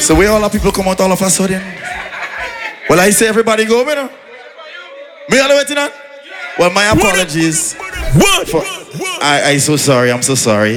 So where all the people come out all of a sudden? Well, I say everybody go, me no? Me all the way to that? Well, my apologies. I'm so sorry.